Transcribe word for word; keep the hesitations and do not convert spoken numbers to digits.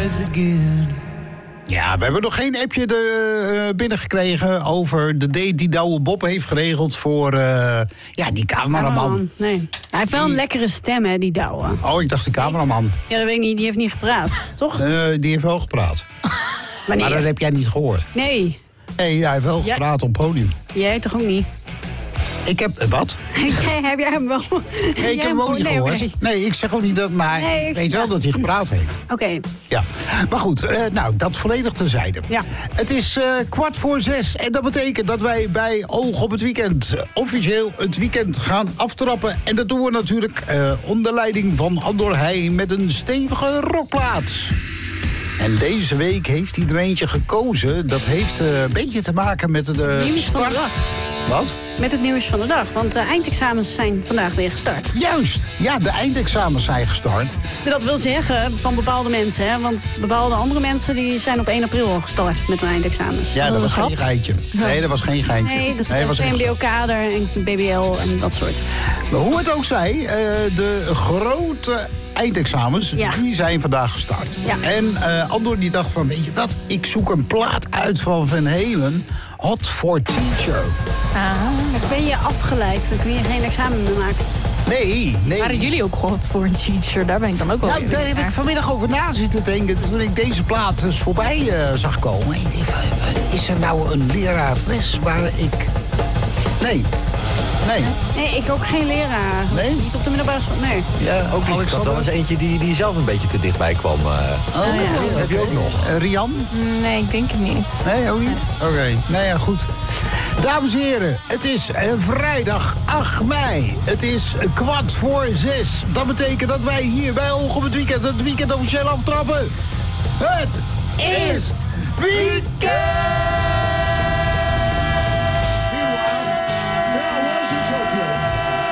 rise again. Ja, we hebben nog geen appje de, uh, binnengekregen over de date die Douwe Bob heeft geregeld voor uh, ja, die cameraman. Nee, hij heeft wel een lekkere stem, hè, die Douwe. Oh, ik dacht de cameraman. Ja, dat weet ik niet. Die heeft niet gepraat, toch? Uh, die heeft wel gepraat. Wanneer? Maar dat heb jij niet gehoord. Nee. Nee, hij heeft wel Ja. gepraat op podium. Jij toch ook niet? Ik heb... Wat? Jij, heb jij hem wel... Nee, ik heb hem ook niet gehoord. Nee. nee, ik zeg ook niet dat... Maar Nee, ik ik weet wel ja. dat hij gepraat heeft. Oké. Okay. Ja, maar goed, uh, nou, dat volledig terzijde. Ja. Het is uh, kwart voor zes en dat betekent dat wij bij Oog op het Weekend uh, officieel het weekend gaan aftrappen. En dat doen we natuurlijk uh, onder leiding van Andor Heij met een stevige rockplaat. En deze week heeft hij er eentje gekozen. Dat heeft uh, een beetje te maken met de Nieuws start. van de dag. Wat? Met het nieuws van de dag, want de eindexamens zijn vandaag weer gestart. Juist, ja, de eindexamens zijn gestart. Dat wil zeggen van bepaalde mensen, hè, want bepaalde andere mensen die zijn op één april al gestart met hun eindexamens. Ja, dat, dat was geen geintje. Nee, dat was geen geintje. Nee, dat nee, is was M B O-kader en B B L en dat soort. Maar hoe het ook zij, uh, de grote eindexamens, ja. die zijn vandaag gestart. Ja. En uh, Andor die dacht van, weet je wat, ik zoek een plaat uit van Van Halen, Hot for Teacher. Ah. Dan ben je afgeleid, dan kun je geen examen meer maken. Nee, nee. Waren jullie ook Hot for een Teacher? Daar ben ik dan ook wel. Nou, daar heb ik vanmiddag over na zitten denken toen ik deze plaat dus voorbij uh, zag komen. Ik dacht, is er nou een lerares waar ik... Nee. Nee. Nee, ik ook geen leraar. Nee? Niet op de middelbare school, nee. Ja, ook Alex had wel eens eentje die, die zelf een beetje te dichtbij kwam. Uh, oh, ja. dat heb je ook nog. Uh, Rian? Nee, ik denk het niet. Nee, ook niet? Oké, okay. Nou ja, goed. Dames en heren, het is uh, vrijdag acht mei. Het is uh, kwart voor zes. Dat betekent dat wij hier bij Oog op het Weekend het weekend officieel aftrappen. Het is...